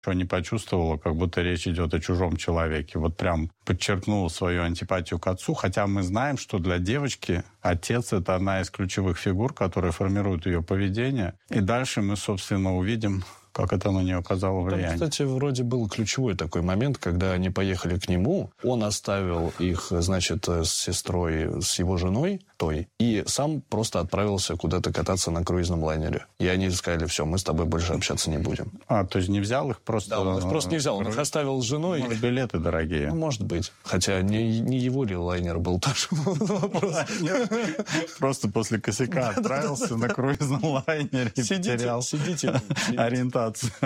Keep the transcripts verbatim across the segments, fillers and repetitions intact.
не почувствовала, как будто речь идет о чужом человеке. Вот прям подчеркнула свою антипатию к отцу, хотя мы знаем, что для девочки отец — это одна из ключевых фигур, которые формируют ее поведение. И дальше мы, собственно, увидим, как это на нее оказало влияние. Там, кстати, вроде был ключевой такой момент, когда они поехали к нему, он оставил их, значит, с сестрой, с его женой той, и сам просто отправился куда-то кататься на круизном лайнере. И они сказали: все, мы с тобой больше общаться не будем. А, то есть не взял их просто? Да, он их просто не взял, он их оставил с женой. Может, билеты дорогие. Ну, может быть. Хотя не, не его ли лайнер был тоже вопрос. Просто после косяка отправился на круизном лайнере и потерял ориентацию.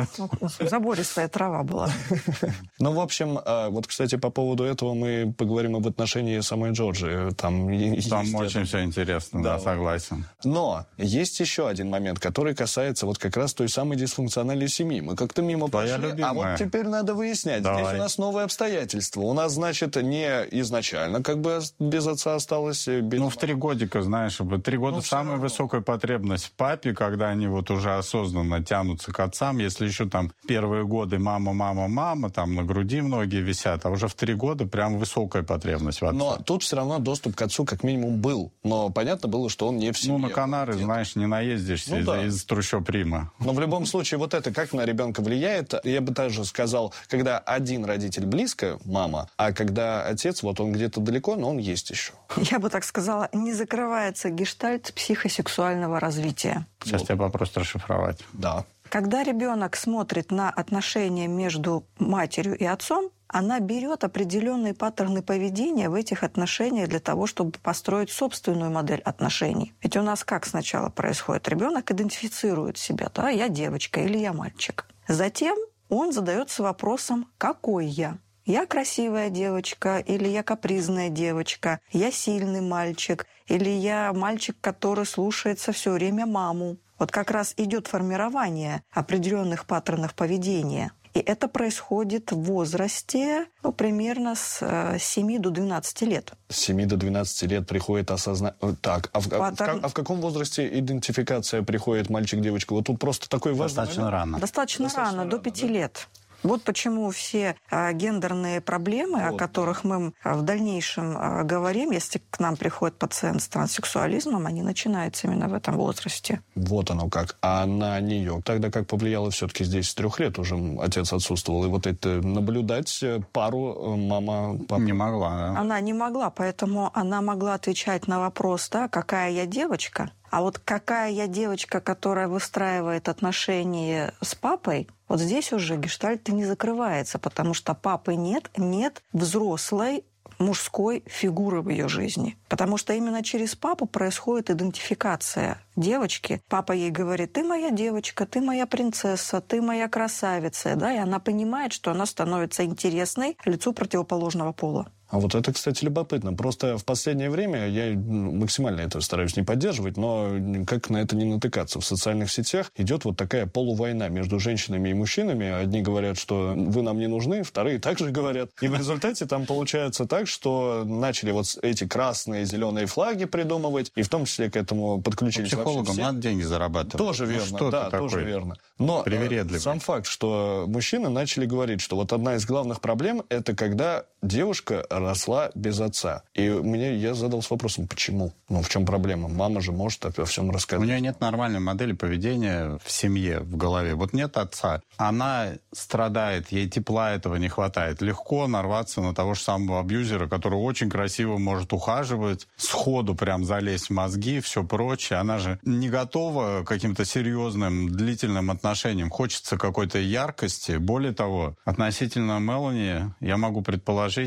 Забористая трава была. Ну, в общем, вот, кстати, по поводу этого мы поговорим об отношении самой Джорджи. Там, Там очень все интересно, да, да, согласен. Но есть еще один момент, который касается вот как раз той самой дисфункциональной семьи. Мы как-то мимо Твоя пошли, любимая. А вот теперь надо выяснять. Давай. Здесь у нас новые обстоятельства. У нас, значит, не изначально как бы без отца осталось. Без... Ну, в три годика, знаешь, три года ну, самая высокая потребность в папе, когда они вот уже осознанно тянутся к отцам. Если еще там первые годы мама, мама, мама, там на груди многие висят, а уже в три года прям высокая потребность в отце. Но тут все равно доступ к отцу как минимум был. Но понятно было, что он не в семье. Ну, на Канары, где-то. знаешь, не наездишься ну, из, да. из трущоб Рима. Но в любом случае, вот это как на ребенка влияет, я бы также сказал, когда один родитель близко, мама, а когда отец, вот он где-то далеко, но он есть еще. Я бы так сказала, не закрывается гештальт психосексуального развития. Сейчас вот. Тебя попросят расшифровать. Да. Когда ребенок смотрит на отношения между матерью и отцом, она берет определенные паттерны поведения в этих отношениях для того, чтобы построить собственную модель отношений. Ведь у нас как сначала происходит? Ребенок идентифицирует себя, да, я девочка или я мальчик. Затем он задается вопросом, какой я? Я красивая девочка, или я капризная девочка, я сильный мальчик, или я мальчик, который слушается все время маму. Вот как раз идет формирование определенных паттернов поведения. И это происходит в возрасте ну, примерно с семи до двенадцати лет. С семи до двенадцати лет приходит осознание... Так, а в, Паттерн... а в каком возрасте идентификация приходит мальчик-девочка? Вот тут просто такой важный Достаточно момент. рано. Достаточно, Достаточно рано, до пяти да? лет. Вот почему все а, гендерные проблемы, вот, о которых да. мы в дальнейшем а, говорим, если к нам приходит пациент с транссексуализмом, они начинаются именно в этом возрасте. Вот оно как. А на нее тогда как повлияло все-таки здесь с трех лет уже отец отсутствовал, и вот это наблюдать пару мама... Папа. Не могла, да? Она не могла, поэтому она могла отвечать на вопрос, да, какая я девочка. А вот какая я девочка, которая выстраивает отношения с папой, вот здесь уже гештальт не закрывается, потому что папы нет, нет взрослой мужской фигуры в ее жизни. Потому что именно через папу происходит идентификация девочки. Папа ей говорит: ты моя девочка, ты моя принцесса, ты моя красавица. Да? И она понимает, что она становится интересной лицу противоположного пола. А вот это, кстати, любопытно. Просто в последнее время я максимально это стараюсь не поддерживать, но как на это не натыкаться? В социальных сетях идет вот такая полувойна между женщинами и мужчинами. Одни говорят, что вы нам не нужны, вторые также говорят. И в результате там получается так, что начали вот эти красные, зеленые флаги придумывать, и в том числе к этому подключились вообще все. Психологам надо деньги зарабатывать. Тоже верно, ну, да, тоже верно. Но привередливый. Сам факт, что мужчины начали говорить, что вот одна из главных проблем – это когда девушка росла без отца. И мне, я задался вопросом, почему? Ну, в чем проблема? Мама же может обо всем рассказать. У нее нет нормальной модели поведения в семье, в голове. Вот нет отца. Она страдает, ей тепла этого не хватает. Легко нарваться на того же самого абьюзера, который очень красиво может ухаживать, сходу прям залезть в мозги, все прочее. Она же не готова к каким-то серьезным, длительным отношениям. Хочется какой-то яркости. Более того, относительно Мелани, я могу предположить,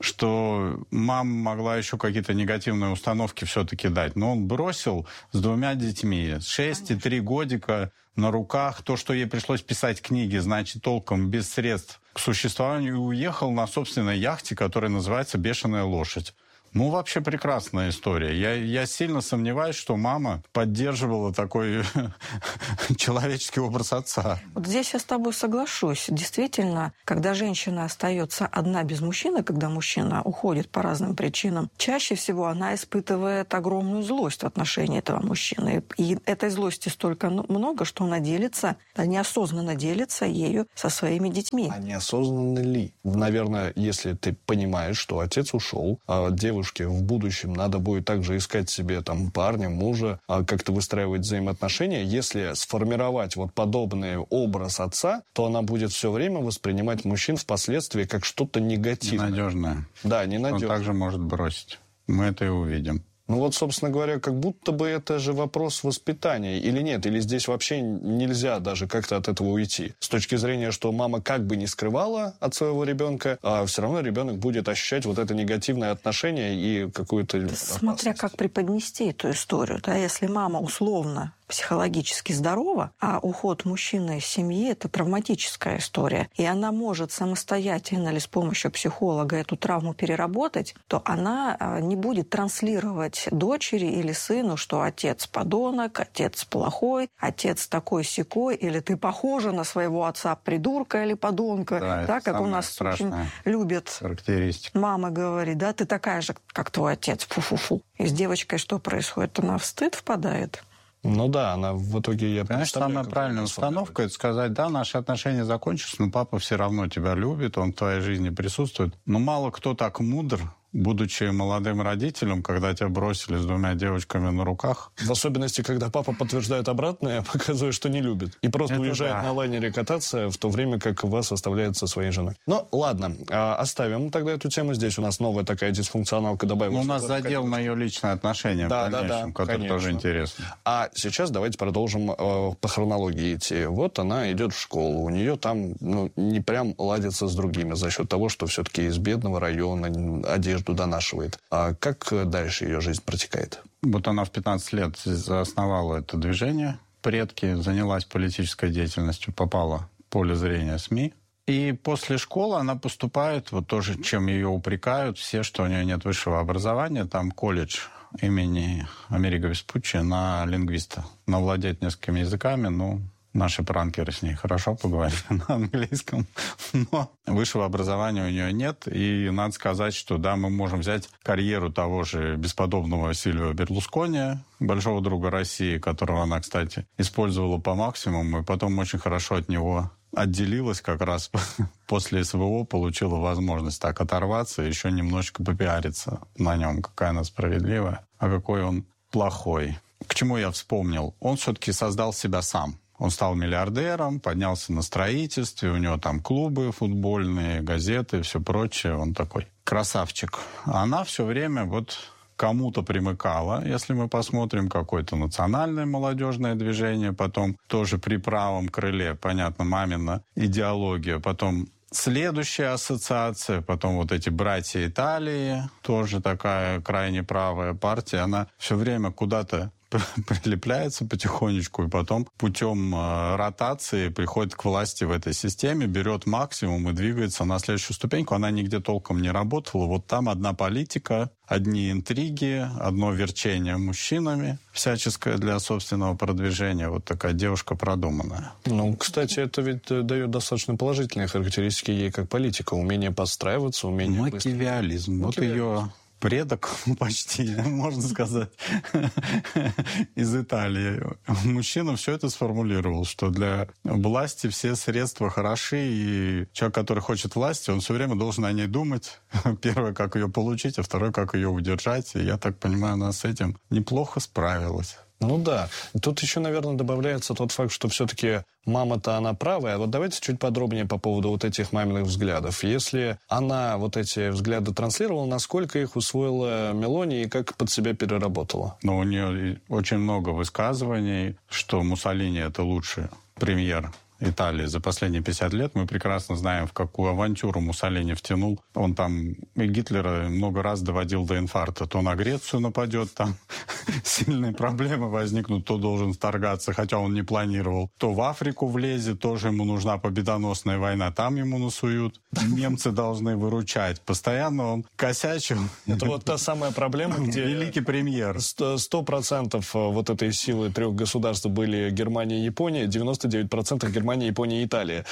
что мама могла еще какие-то негативные установки все-таки дать. Но он бросил с двумя детьми, шесть и три годика на руках. То, что ей пришлось писать книги, значит, толком без средств к существованию, и уехал на собственной яхте, которая называется «Бешеная лошадь». Ну, вообще прекрасная история. Я, я сильно сомневаюсь, что мама поддерживала такой человеческий образ отца. Вот здесь я с тобой соглашусь. Действительно, когда женщина остается одна без мужчины, когда мужчина уходит по разным причинам, чаще всего она испытывает огромную злость в отношении этого мужчины. И этой злости столько много, что она делится, неосознанно делится ею со своими детьми. А неосознанно ли? Наверное, если ты понимаешь, что отец ушел, а девушке в будущем надо будет также искать себе там парня, мужа, а как-то выстраивать взаимоотношения, если сформировать вот подобный образ отца, то она будет все время воспринимать мужчин впоследствии как что-то негативное. Ненадежное. Да, ненадежное. Он также может бросить. Мы это и увидим. Ну вот, собственно говоря, как будто бы это же вопрос воспитания или нет, или здесь вообще нельзя даже как-то от этого уйти. С точки зрения, что мама как бы не скрывала от своего ребенка, а все равно ребенок будет ощущать вот это негативное отношение и какую-то... Смотря как преподнести эту историю. Да? Если мама условно психологически здорова, а уход мужчины из семьи – это травматическая история, и она может самостоятельно или с помощью психолога эту травму переработать, то она не будет транслировать дочери или сыну, что отец подонок, отец плохой, отец такой-сякой, или ты похожа на своего отца придурка или подонка. Да, да, как у нас очень любят мама говорит, да, ты такая же, как твой отец, фу-фу-фу. И с девочкой что происходит? Она в стыд впадает. Ну да, она в итоге... Я Понимаешь, самая правильная установка – это сказать, да, наши отношения закончились, но папа все равно тебя любит, он в твоей жизни присутствует. Но мало кто так мудр, будучи молодым родителем, когда тебя бросили с двумя девочками на руках. В особенности, когда папа подтверждает обратное, показывая, что не любит. И просто это уезжает да. на лайнере кататься, в то время как вас оставляет со своей женой. Ну, ладно, оставим тогда эту тему. Здесь у нас новая такая дисфункционалка добавилась. Ну, у нас задел на ее личные отношения, да, в дальнейшем, да, да, который конечно. Тоже интересно. А сейчас давайте продолжим э, по хронологии идти. Вот она идет в школу, у нее там ну, не прям ладится с другими за счет того, что все-таки из бедного района одежда донашивает. А как дальше ее жизнь протекает? Вот она в пятнадцать лет основала это движение. Предки, занялась политической деятельностью, попала в поле зрения СМИ. И после школы она поступает, вот тоже, чем ее упрекают, все, что у нее нет высшего образования, там колледж имени Америго Веспуччи на лингвиста. Она владеет несколькими языками, ну... Наши пранкеры с ней хорошо поговорили на английском, но высшего образования у нее нет. И надо сказать, что да, мы можем взять карьеру того же бесподобного Сильвио Берлускони, большого друга России, которого она, кстати, использовала по максимуму, и потом очень хорошо от него отделилась как раз после СВО, получила возможность так оторваться и еще немножечко попиариться на нем, какая она справедливая, а какой он плохой. К чему я вспомнил? Он все-таки создал себя сам. Он стал миллиардером, поднялся на строительстве, у него там клубы футбольные, газеты и все прочее. Он такой красавчик. А она все время вот кому-то примыкала. Если мы посмотрим, какое-то национальное молодежное движение, потом тоже при правом крыле, понятно, мамина идеология, потом следующая ассоциация, потом вот эти братья Италии, тоже такая крайне правая партия, она все время куда-то прилепляется потихонечку и потом путем э, ротации приходит к власти в этой системе, берет максимум и двигается на следующую ступеньку. Она нигде толком не работала. Вот там одна политика, одни интриги, одно верчение мужчинами, всяческое для собственного продвижения. Вот такая девушка продуманная. Ну, кстати, это ведь дает достаточно положительные характеристики ей как политика. Умение подстраиваться, умение... Макиавелизм. Вот ее... предок почти, можно сказать, из Италии. Мужчина все это сформулировал, что для власти все средства хороши, и человек, который хочет власти, он все время должен о ней думать. Первое, как ее получить, а второе, как ее удержать. И я так понимаю, она с этим неплохо справилась. Ну да. Тут еще, наверное, добавляется тот факт, что все-таки мама-то она правая. Вот давайте чуть подробнее по поводу вот этих маминых взглядов. Если она вот эти взгляды транслировала, насколько их усвоила Мелони и как под себя переработала? Ну, у нее очень много высказываний, что Муссолини — это лучший премьер Италии за последние пятьдесят лет. Мы прекрасно знаем, в какую авантюру Муссолини втянул. Он там и Гитлера много раз доводил до инфаркта. То на Грецию нападет, там сильные проблемы возникнут, то должен вторгаться, хотя он не планировал. То в Африку влезет, тоже ему нужна победоносная война, там ему насуют. Немцы должны выручать. Постоянно он косячил. Это вот та самая проблема, где... Великий премьер. Сто процентов вот этой силы трех государств были Германия и Япония, девяносто девять процентов Германия, Япония и Италия.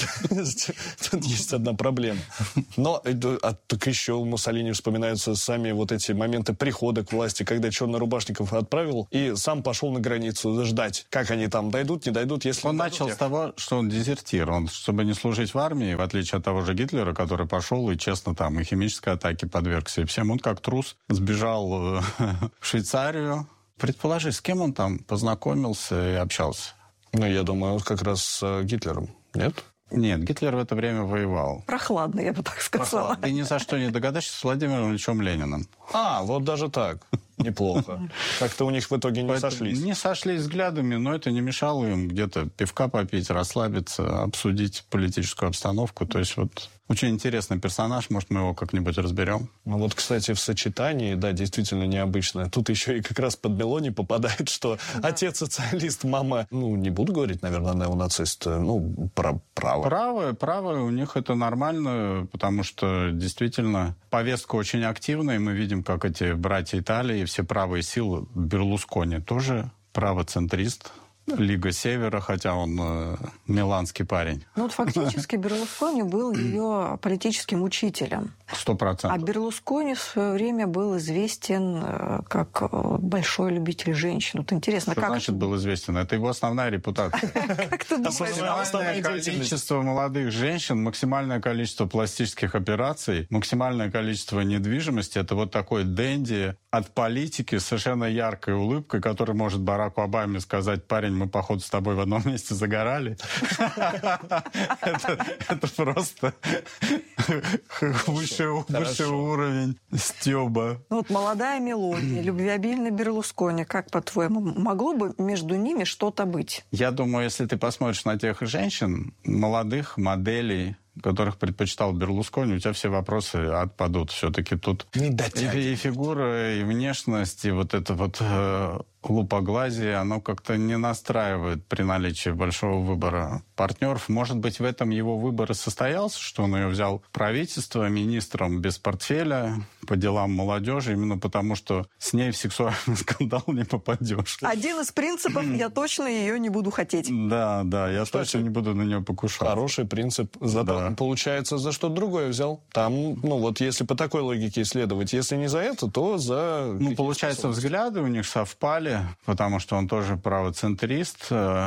Тут есть одна проблема. Но а, так еще у Муссолини вспоминаются сами вот эти моменты прихода к власти, когда чернорубашников отправил и сам пошел на границу ждать, как они там дойдут, не дойдут. Если он дойдут, начал я... с того, что он дезертир. Он, чтобы не служить в армии, в отличие от того же Гитлера, который пошел и честно там и химической атаке подвергся, и всем, он как трус сбежал в Швейцарию. Предположи, с кем он там познакомился и общался? Ну, я думаю, как раз с Гитлером. Нет? Нет, Гитлер в это время воевал. Прохладно, я бы так сказала. Прохладно. Ты ни за что не догадаешься с Владимиром Ильичем Лениным. А, вот даже так. Неплохо. Как-то у них в итоге не Поэтому сошлись. Не сошлись взглядами, но это не мешало им где-то пивка попить, расслабиться, обсудить политическую обстановку. То есть вот очень интересный персонаж, может, мы его как-нибудь разберем. Ну вот, кстати, в сочетании, да, действительно необычно. Тут еще и как раз под Мелони попадает, что да. Отец социалист, мама, ну, не буду говорить, наверное, неонацист, ну, про право. Право, право, у них это нормально, потому что действительно повестка очень активная, и мы видим, как эти братья Италии, все правые силы, Берлускони тоже правоцентрист, Лига Севера, хотя он э, миланский парень. Ну вот фактически Берлускони был ее политическим учителем. Сто процентов. А Берлускони в свое время был известен э, как э, большой любитель женщин. Вот интересно, что как... значит был известен? Это его основная репутация. Как ты думаешь? Максимальное количество молодых женщин, максимальное количество пластических операций, максимальное количество недвижимости. Это вот такой денди от политики с совершенно яркой улыбкой, который может Бараку Обаме сказать: парень, мы, походу, с тобой в одном месте загорали. Это просто высший уровень стёба. Вот молодая Мелони, любвеобильный Берлускони. Как, по-твоему, могло бы между ними что-то быть? Я думаю, если ты посмотришь на тех женщин, молодых моделей, которых предпочитал Берлускони, у тебя все вопросы отпадут. Все-таки тут и, и фигура, и внешность, и вот это вот э, лупоглазие, оно как-то не настраивает при наличии большого выбора партнеров. Может быть, в этом его выбор и состоялся, что он ее взял в правительство министром без портфеля по делам молодежи, именно потому, что с ней в сексуальный скандал не попадешь. Один из принципов: я точно ее не буду хотеть. Да, да, я Кстати, точно не буду на нее покушаться. Хороший принцип. Зато да. Получается, за что другое взял. Там, ну вот, если по такой логике исследовать, если не за это, то за... Ну, получается, взгляды у них совпали, потому что он тоже правоцентрист.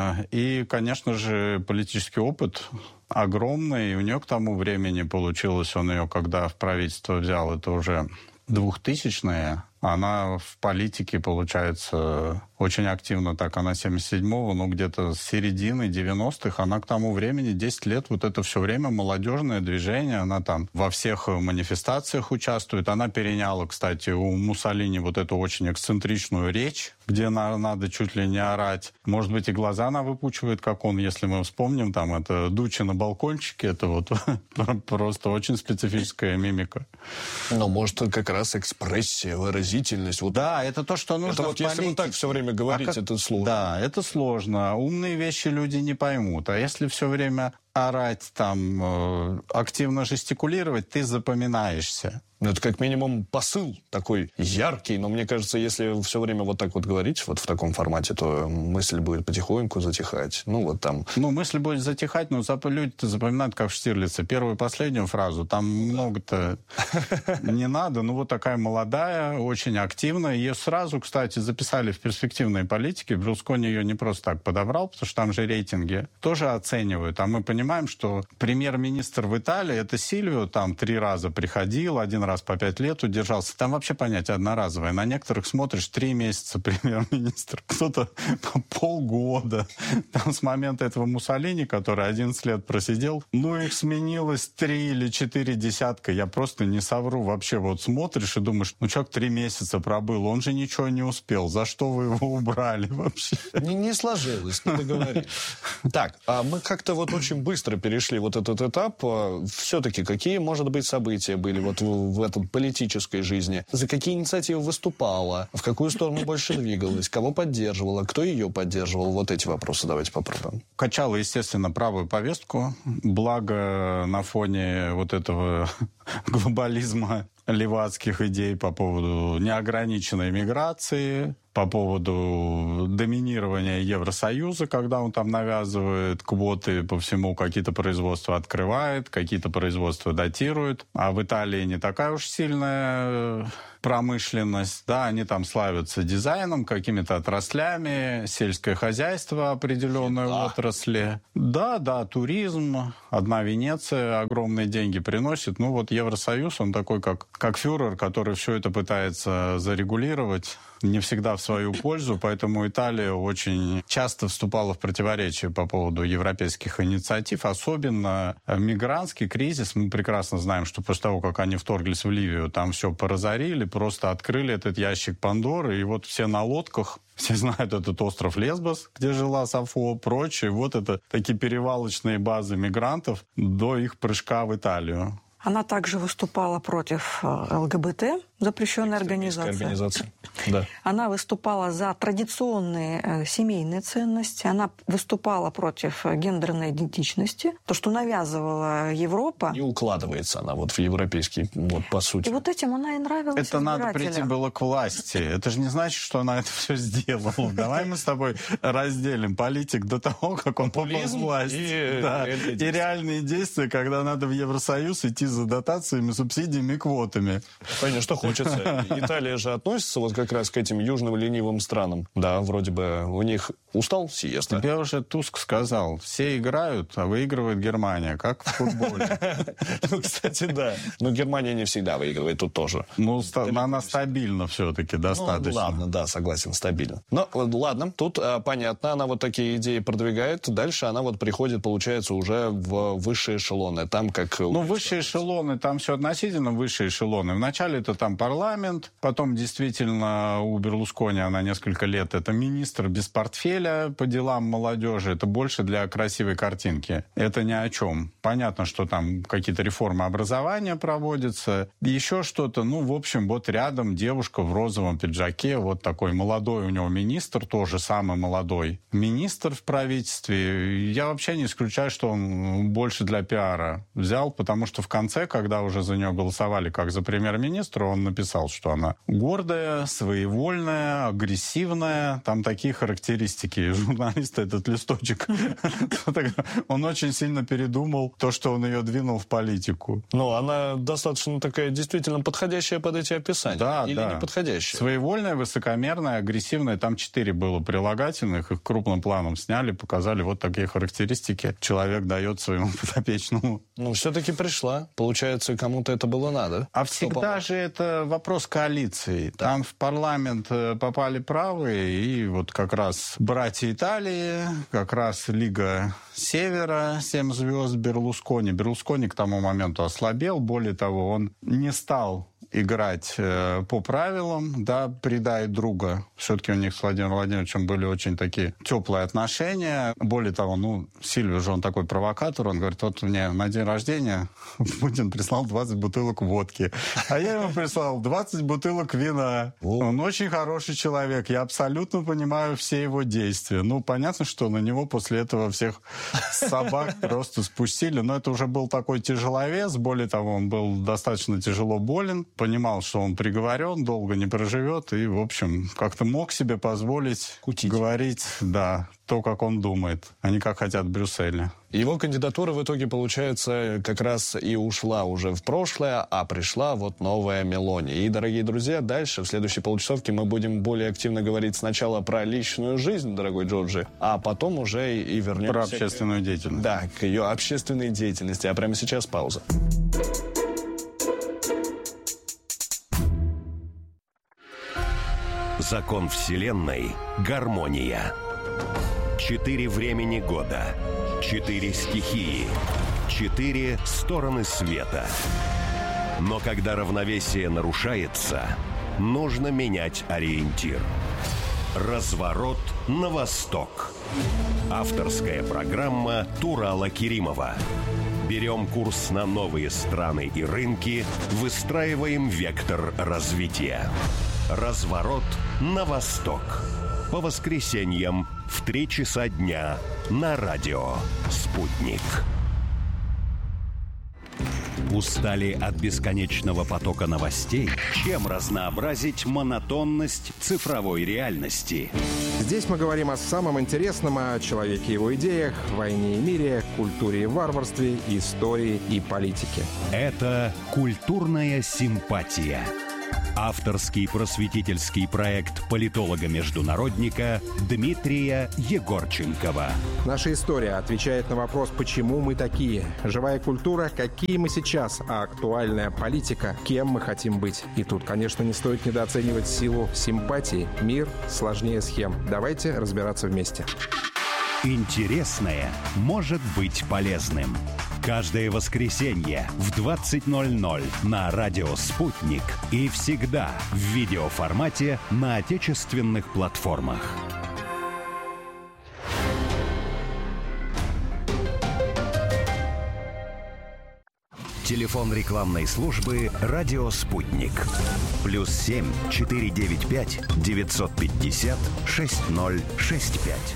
И, конечно же, политический опыт огромный. И у нее к тому времени получилось, он ее, когда в правительство взял, это уже двухтысячные. Она в политике, получается, очень активно, так, она семьдесят седьмого, ну, где-то с середины девяностых, она к тому времени, десять лет, вот это все время молодежное движение, она там во всех манифестациях участвует. Она переняла, кстати, у Муссолини вот эту очень эксцентричную речь, где на, надо чуть ли не орать. Может быть, и глаза она выпучивает, как он, если мы вспомним, там, это дучи на балкончике, это вот просто очень специфическая мимика. Но, может, как раз экспрессия, выразительность. Вот. Да, это то, что нужно. Это вот если вы так все время говорите, а как... это сложно. Да, это сложно. Умные вещи люди не поймут. А если все время орать, там, э, активно жестикулировать, ты запоминаешься. Это как минимум посыл такой яркий, но мне кажется, если все время вот так вот говорить, вот в таком формате, то мысль будет потихоньку затихать. Ну, вот там... Ну, мысль будет затихать, но люди-то запоминают, как в Штирлице, первую и последнюю фразу. Там много-то не надо. Ну, вот такая молодая, очень активная. Ее сразу, кстати, записали в перспективной политике. Берлускони ее не просто так подобрал, потому что там же рейтинги тоже оценивают. А мы понимаем, понимаем, что премьер-министр в Италии, это Сильвио, там три раза приходил, один раз по пять лет удержался. Там вообще понятие одноразовое. На некоторых смотришь три месяца премьер-министр, кто-то полгода. Там с момента этого Муссолини, который одиннадцать лет просидел, ну, их сменилось три или четыре десятка. Я просто не совру. Вообще вот смотришь и думаешь, ну, человек три месяца пробыл, он же ничего не успел. За что вы его убрали вообще? Не, не сложилось, не договорились. Так, а мы как-то вот очень быстро перешли вот этот этап. Все-таки какие, может быть, события были вот в, в этой политической жизни? За какие инициативы выступала? В какую сторону больше двигалась? Кого поддерживала? Кто ее поддерживал? Вот эти вопросы давайте попробуем. Качала, естественно, правую повестку. Благо на фоне вот этого глобализма левацких идей по поводу неограниченной миграции, по поводу доминирования Евросоюза, когда он там навязывает квоты по всему, какие-то производства открывает, какие-то производства датирует. А в Италии не такая уж сильная промышленность, да, они там славятся дизайном, какими-то отраслями, сельское хозяйство определенной да. отрасли. Да, да, туризм, одна Венеция огромные деньги приносит. Ну вот Евросоюз, он такой как, как фюрер, который все это пытается зарегулировать, не всегда в свою пользу, поэтому Италия очень часто вступала в противоречие по поводу европейских инициатив, особенно мигрантский кризис. Мы прекрасно знаем, что после того, как они вторглись в Ливию, там все поразорили, просто открыли этот ящик Пандоры, и вот все на лодках, все знают этот остров Лесбос, где жила Сафо, прочее. Вот это такие перевалочные базы мигрантов до их прыжка в Италию. Она также выступала против ЛГБТ, запрещенной организации. организации. Да. Она выступала за традиционные э, семейные ценности. Она выступала против гендерной идентичности. То, что навязывала Европа. Не укладывается она вот в европейский, вот по сути. И вот этим она и нравилась Это надо прийти было к власти. Это же не значит, что она это все сделала. Давай мы с тобой разделим политик до того, как он попал в власть. И, да. и, и реальные действия, когда надо в Евросоюз идти за дотациями, субсидиями и квотами. Понятно, что хочется. Италия же относится вот как раз к этим южным ленивым странам. Да, вроде бы у них устал сиеста. Тебе уже Туск сказал, все играют, а выигрывает Германия, как в футболе. Ну, кстати, да. Но Германия не всегда выигрывает, тут тоже. Ну, она стабильна все-таки достаточно. Ладно, да, согласен, стабильно. Но ладно, тут понятно, она вот такие идеи продвигает. Дальше она вот приходит, получается, уже в высшие эшелоны. Там как... Ну, высшие эшелоны, там все относительно высшие эшелоны. Вначале это там парламент, потом действительно у Берлускони она несколько лет это министр без портфеля по делам молодежи. Это больше для красивой картинки. Это ни о чем. Понятно, что там какие-то реформы образования проводятся, еще что-то. Ну, в общем, вот рядом девушка в розовом пиджаке, вот такой молодой у него министр, тоже самый молодой министр в правительстве. Я вообще не исключаю, что он больше для пиара взял, потому что в конце, когда уже за нее голосовали как за премьер-министра, он написал, что она гордая, своевольная, агрессивная. Там такие характеристики. Журналист этот листочек. Он очень сильно передумал то, что он ее двинул в политику. Ну, она достаточно такая действительно подходящая под эти описания. Да, или да. не подходящая? Своевольная, высокомерная, агрессивная. Там четыре было прилагательных. Их крупным планом сняли, показали вот такие характеристики. Человек дает своему подопечному. Ну, все-таки пришла. Получается, кому-то это было надо. А всегда же это вопрос коалиции. Да. Там в парламент попали правые, и вот как раз братья Италии, как раз Лига Севера, семь звезд, Берлускони. Берлускони к тому моменту ослабел. Более того, он не стал играть э, по правилам, да, предать друга. Все-таки у них с Владимиром Владимировичем были очень такие теплые отношения. Более того, ну, Сильвио же он такой провокатор, он говорит, вот мне на день рождения Путин прислал двадцать бутылок водки, а я ему прислал двадцать бутылок вина. Он очень хороший человек, я абсолютно понимаю все его действия. Ну, понятно, что на него после этого всех собак просто спустили, но это уже был такой тяжеловес, более того, он был достаточно тяжело болен, понимал, что он приговорен, долго не проживет, и, в общем, как-то мог себе позволить Кутить. говорить, да, то, как он думает, а не как хотят в Брюсселе. Его кандидатура в итоге, получается, как раз и ушла уже в прошлое, а пришла вот новая Мелони. И, дорогие друзья, дальше, в следующей получасовке, мы будем более активно говорить сначала про личную жизнь, дорогой Джорджи, а потом уже и вернемся... Про общественную к... деятельность. Да, к ее общественной деятельности. А прямо сейчас пауза. Закон Вселенной – гармония. Четыре времени года, четыре стихии, четыре стороны света. Но когда равновесие нарушается, нужно менять ориентир. Разворот на восток. Авторская программа Турала Керимова. Берем курс на новые страны и рынки, выстраиваем вектор развития. Разворот на восток. По воскресеньям в три часа дня на радио «Спутник». Устали от бесконечного потока новостей? Чем разнообразить монотонность цифровой реальности? Здесь мы говорим о самом интересном, о человеке и его идеях, войне и мире, культуре и варварстве, истории и политике. Это «Культурная симпатия». Авторский просветительский проект политолога-международника Дмитрия Егорченкова. Наша история отвечает на вопрос, почему мы такие. Живая культура, какие мы сейчас, а актуальная политика, кем мы хотим быть. И тут, конечно, не стоит недооценивать силу симпатии. Мир сложнее схем. Давайте разбираться вместе. Интересное может быть полезным. Каждое воскресенье в двадцать ноль ноль на радио «Спутник» и всегда в видеоформате на отечественных платформах. Телефон рекламной службы «Радио Спутник». Плюс семь четыре девять пять девятьсот пятьдесят шесть ноль шесть пять.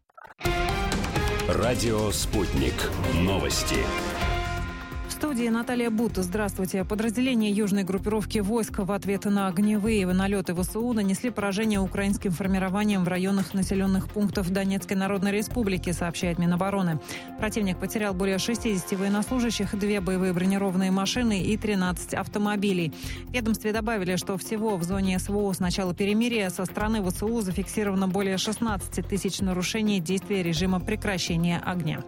Радио «Спутник». Новости. В студии Наталья Бута. Здравствуйте. Подразделения южной группировки войск в ответ на огневые налеты ВСУ нанесли поражение украинским формированиям в районах населенных пунктов Донецкой Народной Республики, сообщает Минобороны. Противник потерял более шестидесяти военнослужащих, две боевые бронированные машины и тринадцать автомобилей. В ведомстве добавили, что всего в зоне СВО с начала перемирия со стороны ВСУ зафиксировано более шестнадцати тысяч нарушений действия режима прекращения огня.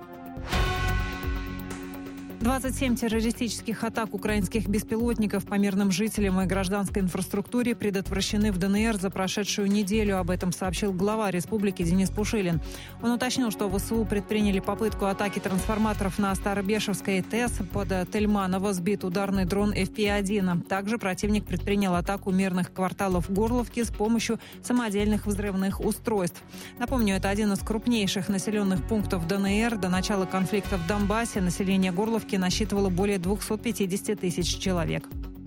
двадцать семь террористических атак украинских беспилотников по мирным жителям и гражданской инфраструктуре предотвращены в ДНР за прошедшую неделю. Об этом сообщил глава республики Денис Пушилин. Он уточнил, что ВСУ предприняли попытку атаки трансформаторов на Старобешевской ТЭС. Под Тельманово сбит ударный дрон эф пи один. Также противник предпринял атаку мирных кварталов Горловки с помощью самодельных взрывных устройств. Напомню, это один из крупнейших населенных пунктов ДНР. До начала конфликта в Донбассе население Горловки насчитывало более двухсот пятидесяти тысяч человек.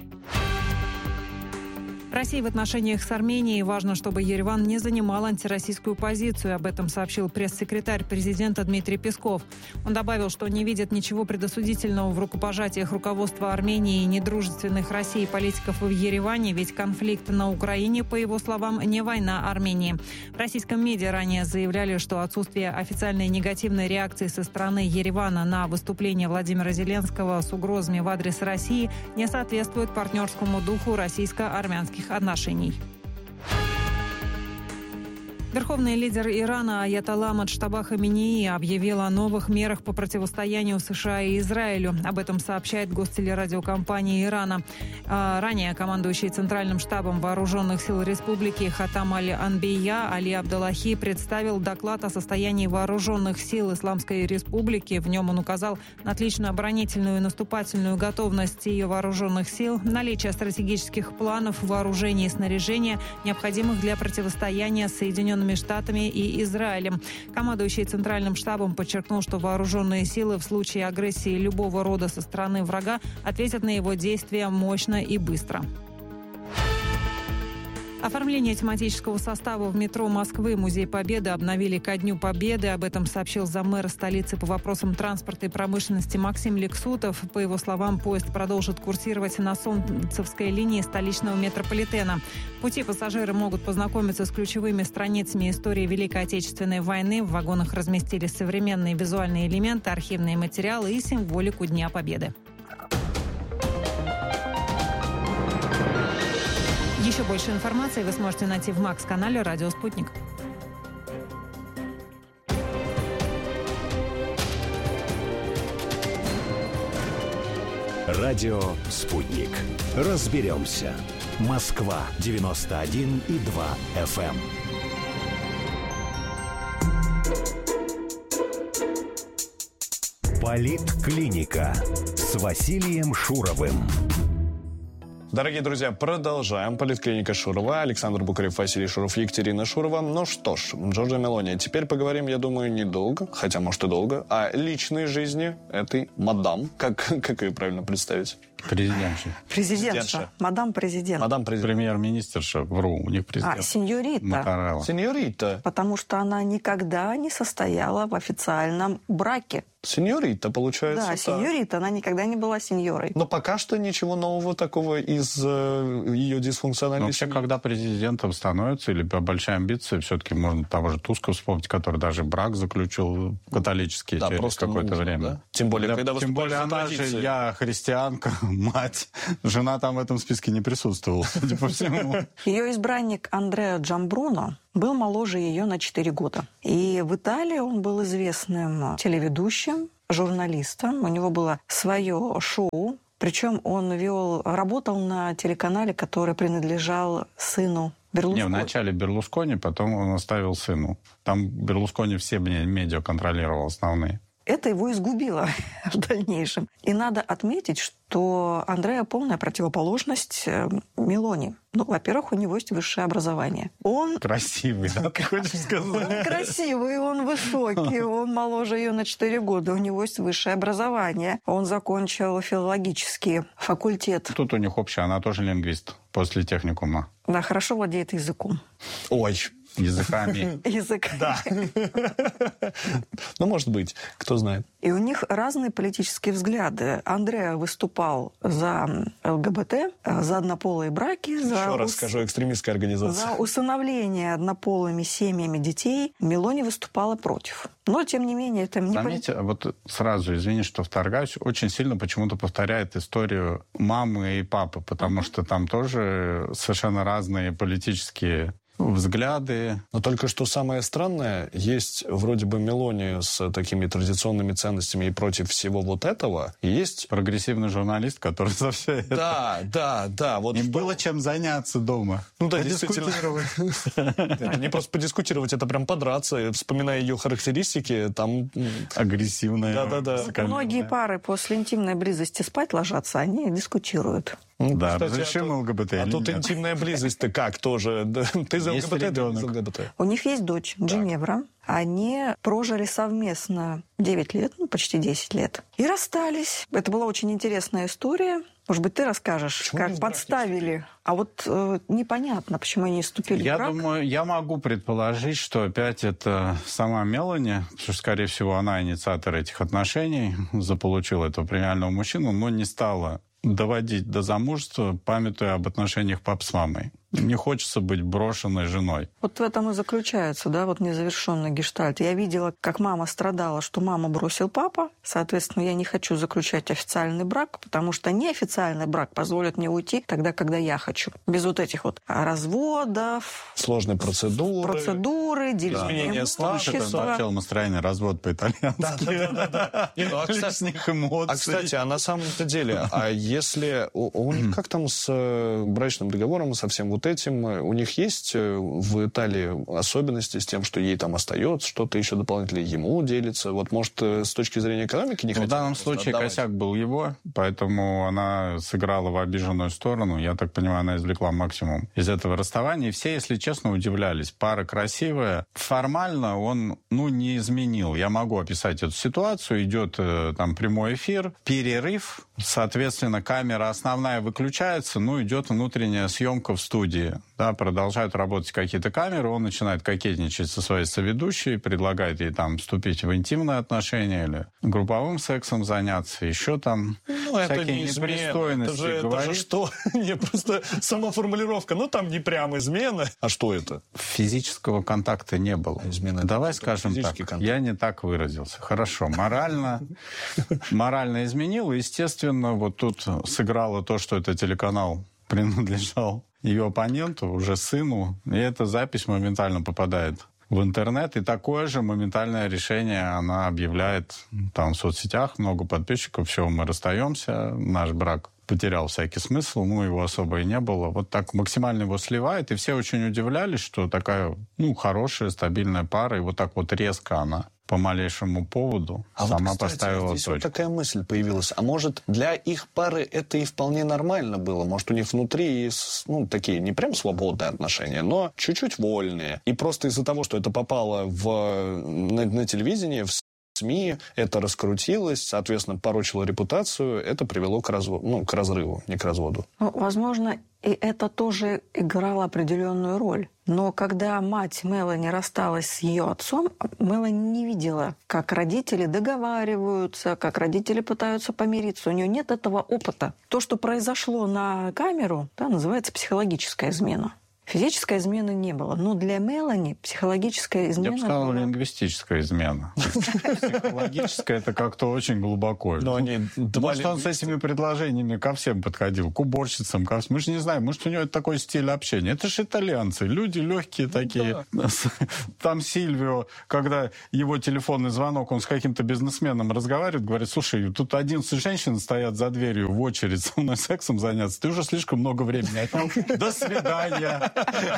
России в отношениях с Арменией важно, чтобы Ереван не занимал антироссийскую позицию. Об этом сообщил пресс-секретарь президента Дмитрий Песков. Он добавил, что не видит ничего предосудительного в рукопожатиях руководства Армении и недружественных России политиков в Ереване, ведь конфликт на Украине, по его словам, не война Армении. В российском медиа ранее заявляли, что отсутствие официальной негативной реакции со стороны Еревана на выступление Владимира Зеленского с угрозами в адрес России не соответствует партнерскому духу российско-армянских отношений. Верховный лидер Ирана Аятолла Муджтаба Хаминеи объявил о новых мерах по противостоянию США и Израилю. Об этом сообщает гостелерадиокомпания Ирана. Ранее командующий Центральным штабом Вооруженных сил Республики Хатам аль-Анбия Али Абдаллахи представил доклад о состоянии Вооруженных сил Исламской Республики. В нем он указал на отличную оборонительную и наступательную готовность ее вооруженных сил, наличие стратегических планов, вооружения и снаряжения, необходимых для противостояния с Соединенными Штатами и Израилем. Командующий Центральным штабом подчеркнул, что вооруженные силы в случае агрессии любого рода со стороны врага ответят на его действия мощно и быстро. Оформление тематического состава в метро Москвы Музей Победы обновили ко Дню Победы. Об этом сообщил заммэра столицы по вопросам транспорта и промышленности Максим Лексутов. По его словам, поезд продолжит курсировать на Солнцевской линии столичного метрополитена. В пути пассажиры могут познакомиться с ключевыми страницами истории Великой Отечественной войны. В вагонах разместили современные визуальные элементы, архивные материалы и символику Дня Победы. Еще больше информации вы сможете найти в Макс-канале «Радио Спутник». Радио «Спутник». Разберемся. Москва девяносто один и два эф эм. Политклиника с Василием Шуровым. Дорогие друзья, продолжаем. Политклиника Шурова. Александр Букарев, Василий Шуров, Екатерина Шурова. Ну что ж, Джорджа Мелони. Теперь поговорим, я думаю, недолго, хотя, может, и долго, о личной жизни этой мадам. Как, как ее правильно представить? Президентша. Президентша. Мадам президент. Мадам президент. Премьер-министрша. Вру, у них президент. А, сеньорита. Моторелла. Сеньорита. Потому что она никогда не состояла в официальном браке. Сеньорита, получается. Да, сеньорита. Она никогда не была сеньорой. Но пока что ничего нового такого из э, ее дисфункциональной Вообще, семьи. когда президентом становится, или по большой амбиции, все-таки можно того же Туска вспомнить, который даже брак заключил католический Да, через какое-то нужно, время. Да? Тем более, Да, когда тем более она же, я христианка, мать. Жена там в этом списке не присутствовала, судя по всему. Ее избранник Андреа Джамбруно был моложе ее на четыре года. И в Италии он был известным телеведущим, журналистом. У него было свое шоу. Причем он вел, работал на телеканале, который принадлежал сыну Берлускони. Не, вначале Берлускони, потом он оставил сыну. Там Берлускони все медиа контролировал основные. Это его изгубило в дальнейшем. И надо отметить, что Андреа полная противоположность Мелони. Ну, во-первых, у него есть высшее образование. Он красивый, да, ты хочешь сказать? Он красивый, он высокий, он моложе ее на четыре года, у него есть высшее образование. Он закончил филологический факультет. Тут у них общее, она тоже лингвист после техникума. Да, хорошо владеет языком. Ой, языками. Язык. Да. Ну, может быть, кто знает. И у них разные политические взгляды. Андреа выступал за ЛГБТ, за однополые браки, за, Еще раз ус... скажу, экстремистская организация. за усыновление однополыми семьями детей. Мелони выступала против. Но, тем не менее, это не... Заметьте, вот сразу, извини, что вторгаюсь, очень сильно почему-то повторяет историю мамы и папы, потому что там тоже совершенно разные политические взгляды. Но только что самое странное, есть вроде бы Мелони с такими традиционными ценностями и против всего вот этого, и есть... Прогрессивный журналист, который за все это... Да, да, да. Вот им что... было чем заняться дома. Ну да, действительно. Не просто подискутировать, это прям подраться. Вспоминая ее характеристики, там... Агрессивная. Да-да-да. Многие пары после интимной близости спать ложатся, они дискутируют. Ну, да, кстати, разрешим а ЛГБТ А или тут нет? интимная близость, ты как тоже? Ты за Есть ЛГБТ, ты ребенок. за ЛГБТ. У них есть дочь, Джиневра. Они прожили совместно девять лет, ну, почти десять лет. И расстались. Это была очень интересная история. Может быть, ты расскажешь, Почему как не в браке подставили. А вот э, непонятно, почему они вступили Я в брак. думаю, я могу предположить, что опять это сама Мелони, потому что, скорее всего, она инициатор этих отношений, заполучила этого премиального мужчину, но не стала доводить до замужества, памятуя об отношениях пап с мамой. Не хочется быть брошенной женой. Вот в этом и заключается, да, вот незавершенный гештальт. Я видела, как мама страдала, что маму бросил папа. Соответственно, я не хочу заключать официальный брак, потому что неофициальный брак позволит мне уйти тогда, когда я хочу. Без вот этих вот разводов, Сложные процедуры. процедуры, деления Изменение Слушай, это имущества. начало настроения развод по-итальянски. Да-да-да. Ну, а, кстати, Лишних эмоций. а, кстати, а на самом-то деле, а если... У, у них как там с э, брачным договором, со всем вот этим? У них есть э, в Италии особенности с тем, что ей там остается, что-то еще дополнительно ему делится? Вот, может, э, с точки зрения экономики не В хотят данном просто случае отдавать? косяк был его, поэтому она сыграла в обиженную сторону. Я так понимаю, она извлекла максимум из этого расставания. И все, если честно, удивлялись. Пара красивая. Формально он, ну, не изменил. Я могу описать эту ситуацию. Идет э, там прямой эфир, перерыв. Соответственно, камера основная выключается, ну, идет внутренняя съемка в студии. студии, да, продолжают работать какие-то камеры, он начинает кокетничать со своей соведущей, предлагает ей там вступить в интимные отношения или групповым сексом заняться, еще там ну, это всякие не непристойности это же, говорит. Это же что? Не, просто сама формулировка, ну там не прям измена. А что это? Физического контакта не было. Измена. Давай скажем так, контакт. Я не так выразился. Хорошо, морально, морально изменил, и, естественно, вот тут сыграло то, что этот телеканал принадлежал ее оппоненту, уже сыну, и эта запись моментально попадает в интернет, и такое же моментальное решение она объявляет там в соцсетях, много подписчиков, все, мы расстаемся, наш брак потерял всякий смысл, ну, его особо и не было. Вот так максимально его сливает, и все очень удивлялись, что такая, ну, хорошая, стабильная пара, и вот так вот резко она по малейшему поводу а сама вот, кстати, поставила здесь точку. Вот такая мысль появилась. А может, для их пары это и вполне нормально было? Может, у них внутри, ну, такие не прям свободные отношения, но чуть-чуть вольные. И просто из-за того, что это попало в, на, на телевидении, в СМИ, это раскрутилось, соответственно, порочило репутацию, это привело к, разво... ну, к разрыву, не к разводу. Ну, возможно, и это тоже играло определенную роль. Но когда мать Мелани рассталась с ее отцом, Мелани не видела, как родители договариваются, как родители пытаются помириться. У нее нет этого опыта. То, что произошло на камеру, да, называется психологическая измена. Физической измены не было. Но для Мелани психологическая измена... Я бы сказал, была... лингвистическая измена. Психологическая — это как-то очень глубоко. Может, он с этими предложениями ко всем подходил, к уборщицам, ко всем. Мы же не знаем, может, у него такой стиль общения. Это же итальянцы, люди легкие такие. Там Сильвио, когда его телефонный звонок, он с каким-то бизнесменом разговаривает, говорит: слушай, тут одиннадцать женщин стоят за дверью в очередь со мной сексом заняться, ты уже слишком много времени отнял. До свидания.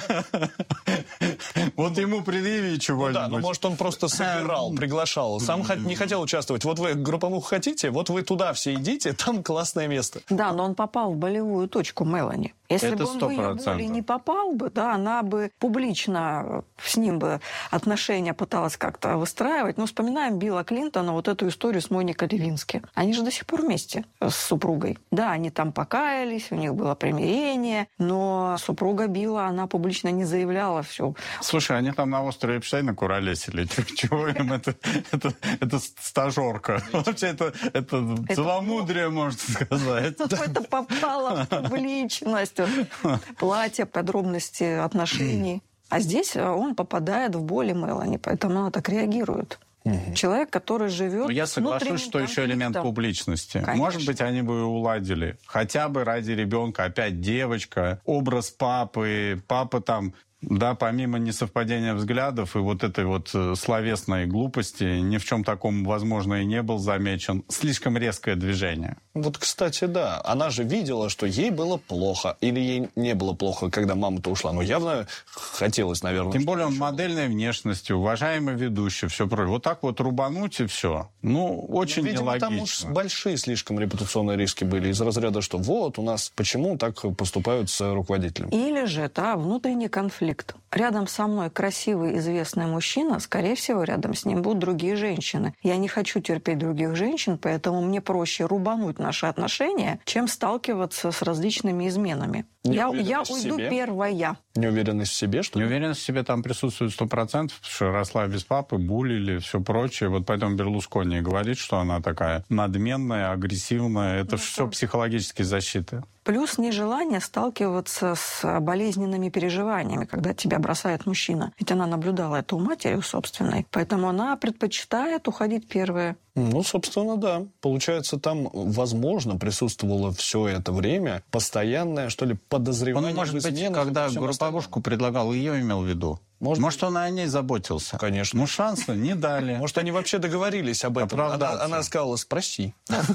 Вот ему предъяви чего-нибудь. Ну да, ну может он просто собирал, приглашал. Сам не хотел участвовать. Вот вы групповуху хотите, вот вы туда все идите, там классное место. Да, но он попал в болевую точку Мелани. Если это бы он в ее боли не попал бы, да, она бы публично с ним бы отношения пыталась как-то выстраивать. Но вспоминаем Билла Клинтона, вот эту историю с Моникой Левински. Они же до сих пор вместе с супругой. Да, они там покаялись, у них было примирение, но супруга Билла, она публично не заявляла все. Слушай, они там на острове Эпштейна куролесили. Чего им это? Это, это стажерка. Вообще это, это, это целомудрие, можно сказать. Это попало в публичность. Платье, подробности отношений. А здесь он попадает в боли Мелани, поэтому она так реагирует. Угу. Человек, который живет... Но я соглашусь, что еще элемент публичности. Конечно. Может быть, они бы уладили. Хотя бы ради ребенка. Опять девочка, образ папы. Папа там... Да, помимо несовпадения взглядов и вот этой вот словесной глупости, ни в чем таком, возможно, и не был замечен. Слишком резкое движение. Вот, кстати, да. Она же видела, что ей было плохо. Или ей не было плохо, когда мама-то ушла. Но явно хотелось, наверное. Тем более он модельной внешности, уважаемый ведущий, все прочее. Вот так вот рубануть и все. Ну, очень ну, видимо, нелогично. Там уж большие слишком репутационные риски были. Из разряда, что вот у нас почему так поступают с руководителем. Или же, да, внутренний конфликт. Рядом со мной красивый, известный мужчина, скорее всего, рядом с ним будут другие женщины. Я не хочу терпеть других женщин, поэтому мне проще рубануть наши отношения, чем сталкиваться с различными изменами. Я, я уйду первая. Неуверенность в себе, что ли? Неуверенность в себе там присутствует сто процентов, потому что росла без папы, булили, все прочее. Вот поэтому Берлускони говорит, что она такая надменная, агрессивная. Это ну, все что? Психологические защиты. Плюс нежелание сталкиваться с болезненными переживаниями, когда тебя бросает мужчина. Ведь она наблюдала это у матери, у собственной. Поэтому она предпочитает уходить первая. Ну, собственно, да. Получается, там, возможно, присутствовало все это время постоянное, что ли, подозревание. Он, может быть, когда групповушку предлагал, ее имел в виду. Может, Может, он о ней заботился. Конечно. Ну, шанса не дали. Может, они вообще договорились об этом. Она, она сказала: спроси.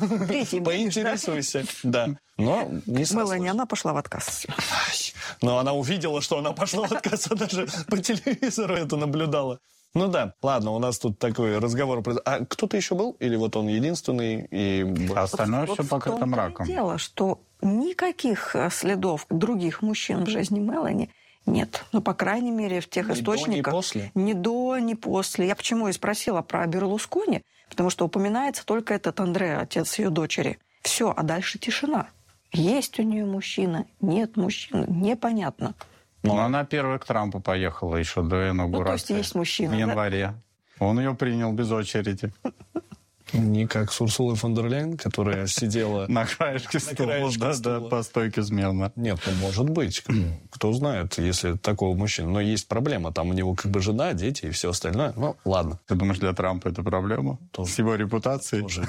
Поинтересуйся. Да. Но не Мелани, она пошла в отказ. Но она увидела, что она пошла в отказ, она даже по телевизору это наблюдала. Ну да, ладно, у нас тут такой разговор. А кто-то еще был? Или вот он единственный? И... А остальное вот, все вот покрыто мраком. Дело, что никаких следов других мужчин в жизни Мелани нет. Ну, по крайней мере, в тех ни источниках. До, ни после? Ни до, ни после. Я почему и спросила про Берлускони, потому что упоминается только этот Андреа, отец ее дочери. Все, а дальше тишина. Есть у нее мужчина, нет мужчины, непонятно. Но она первая к Трампу поехала еще до инаугурации. Ну, то есть есть мужчина, в январе. Да? Он ее принял без очереди. Не как с Урсулой фон дер Ляйен, которая сидела... На краешке стула, да, да, по стойке смирно. Нет, ну, может быть. Кто знает, если такого мужчины. Но есть проблема. Там у него как бы жена, дети и все остальное. Ну, ладно. Ты думаешь, для Трампа это проблема? Тоже. С его репутацией? Тоже,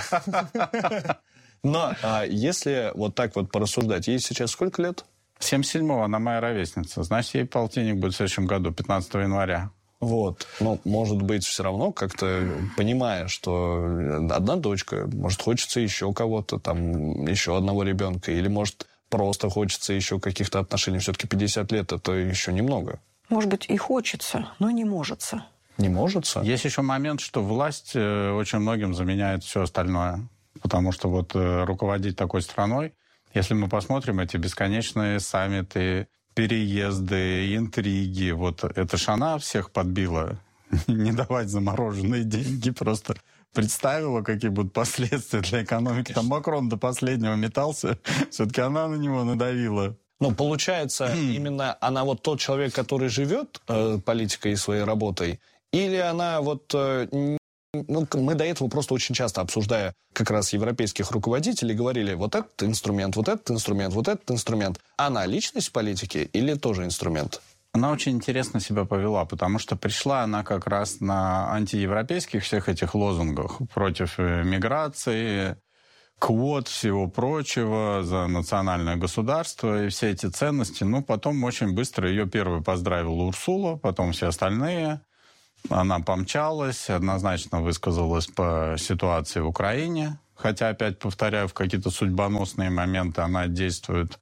да. Но а если вот так вот порассуждать, ей сейчас сколько лет? семьдесят седьмого, она моя ровесница. Значит, ей полтинник будет в следующем году, пятнадцатого января. Вот. Ну, может быть, все равно как-то понимая, что одна дочка, может, хочется еще кого-то, там, еще одного ребенка, или, может, просто хочется еще каких-то отношений. Все-таки пятьдесят лет – это еще немного. Может быть, и хочется, но не можется. Не можется? Есть еще момент, что власть очень многим заменяет все остальное. Потому что вот руководить такой страной, если мы посмотрим эти бесконечные саммиты, переезды, интриги, вот это ж она всех подбила. Не давать замороженные деньги, просто представила, какие будут последствия для экономики. Там Макрон до последнего метался, все-таки она на него надавила. Ну, получается, именно она вот тот человек, который живет э, политикой и своей работой, или она вот... Э, Ну, мы до этого просто очень часто, обсуждая как раз европейских руководителей, говорили, вот этот инструмент, вот этот инструмент, вот этот инструмент. Она личность в политике или тоже инструмент? Она очень интересно себя повела, потому что пришла она как раз на антиевропейских всех этих лозунгах против миграции, квот, всего прочего, за национальное государство и все эти ценности. Ну, потом очень быстро ее первой поздравила Урсула, потом все остальные. Она помчалась, однозначно высказалась по ситуации в Украине. Хотя, опять повторяю, в какие-то судьбоносные моменты она действует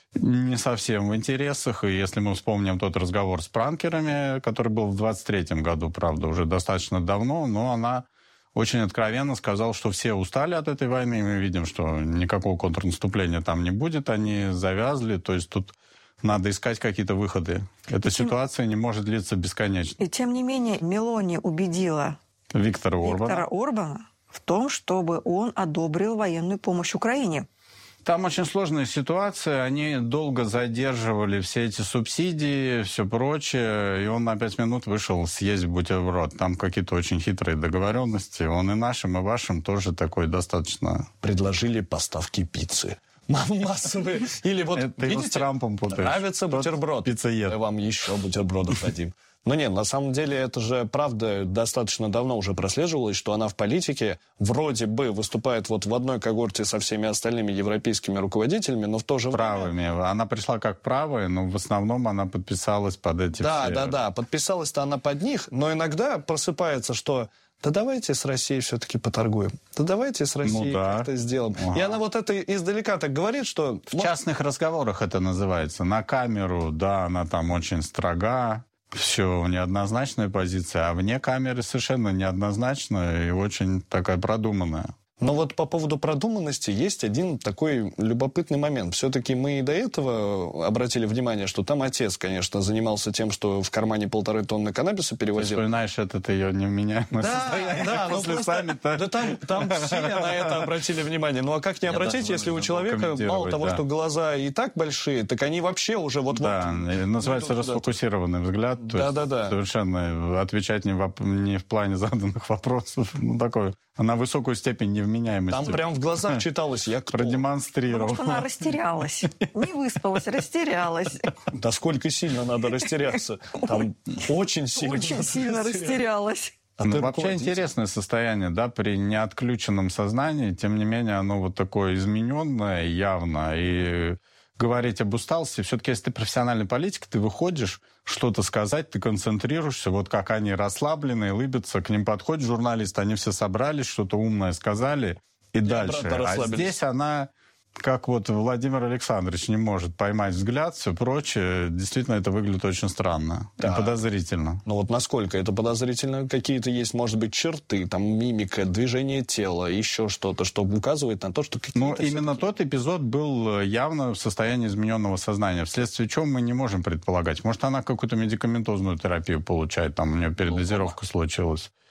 не совсем в интересах. И если мы вспомним тот разговор с пранкерами, который был в двадцать третьем году, правда, уже достаточно давно, но она очень откровенно сказала, что все устали от этой войны. И мы видим, что никакого контрнаступления там не будет. Они завязли, то есть тут... Надо искать какие-то выходы. Эта тем... ситуация не может длиться бесконечно. И тем не менее Мелони убедила Виктора Орбана. Виктора Орбана в том, чтобы он одобрил военную помощь Украине. Там очень сложная ситуация. Они долго задерживали все эти субсидии, все прочее. И он на пять минут вышел съесть бутерброд. Там какие-то очень хитрые договоренности. Он и нашим, и вашим тоже такой достаточно... Предложили поставки пиццы. Массовые. Или вот, это видите, с Трампом путаешь. Нравится бутерброд. Пиццеед. Мы вам еще бутербродов дадим. Но нет, на самом деле это же, правда, достаточно давно уже прослеживалось, что она в политике вроде бы выступает вот в одной когорте со всеми остальными европейскими руководителями, но в то же правыми. время... Она пришла как правая, но в основном она подписалась под эти да, все... Да, да, да. Подписалась-то она под них, но иногда просыпается, что... Да давайте с Россией все-таки поторгуем. Да давайте с Россией ну, да. как-то сделаем. Ага. И она вот это издалека так говорит, что... В частных разговорах это называется. На камеру, да, она там очень строга. Все, неоднозначная позиция. А вне камеры совершенно неоднозначная и очень такая продуманная. Но вот по поводу продуманности есть один такой любопытный момент. Все-таки мы и до этого обратили внимание, что там отец, конечно, занимался тем, что в кармане полторы тонны каннабиса перевозил. Ты вспоминаешь это ее невменяемое да, состояние да, после просто, саммита. Да там, там все на это обратили внимание. Ну а как не обратить, если у человека мало того, да. что глаза и так большие, так они вообще уже вот... Да, вот, называется расфокусированный взгляд. Да, то да, есть да. Совершенно отвечать не в, не в плане заданных вопросов. Ну, такой, на высокую степень невменяемости. Там прям в глазах читалось, я кто? Продемонстрировал. Потому что она растерялась. Не выспалась, растерялась. Да сколько сильно надо растеряться. Там очень сильно. Очень сильно растерялась. А ну, вообще интересное состояние, да, при неотключенном сознании, тем не менее, оно вот такое измененное явно. И говорить об усталости, все-таки, если ты профессиональный политик, ты выходишь что-то сказать, ты концентрируешься, вот как они расслабленные, улыбятся, к ним подходит журналист, они все собрались, что-то умное сказали, и, и дальше. А здесь она, как вот Владимир Александрович не может поймать взгляд, все прочее, действительно это выглядит очень странно, да. И подозрительно. Ну вот насколько это подозрительно? Какие-то есть, может быть, черты, там мимика, движение тела, еще что-то, что указывает на то, что какие-то... Ну, именно тот эпизод был явно в состоянии измененного сознания, вследствие чего мы не можем предполагать. Может, она какую-то медикаментозную терапию получает, там у нее передозировка случилась.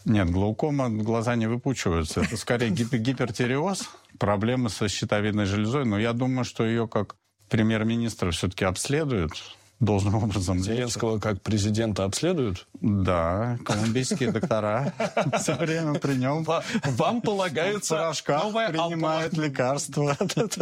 Нет, глаукома, глаза не выпучиваются. Это скорее гип- гипертереоз, проблемы со щитовидной железой. Но я думаю, что ее как премьер-министра все-таки обследуют должным образом. Зеленского как президента обследуют? Да, колумбийские доктора все время при нем. Вам полагается новая принимает лекарства.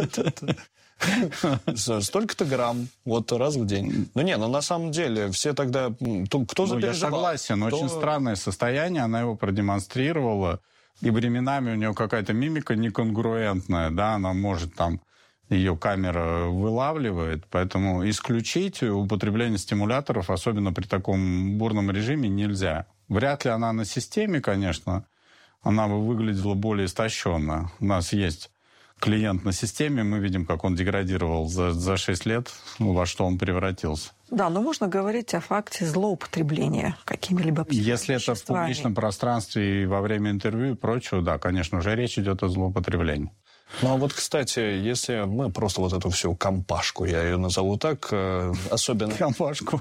Столько-то грамм, вот раз в день. Ну не, ну на самом деле, все тогда... Кто запереживал? Я согласен, очень странное состояние, она его продемонстрировала, и временами у нее какая-то мимика неконгруентная, да, она может там, ее камера вылавливает, поэтому исключить употребление стимуляторов, особенно при таком бурном режиме, нельзя. Вряд ли она на системе, конечно, она бы выглядела более истощенно. У нас есть клиент на системе, мы видим, как он деградировал за, за шесть лет, во что он превратился. Да, но можно говорить о факте злоупотребления какими-либо веществами. Если это в публичном пространстве и во время интервью и прочего, да, конечно, уже речь идет о злоупотреблении. Ну, а вот, кстати, если мы просто вот эту всю компашку, я ее назову так, особенно... Компашку?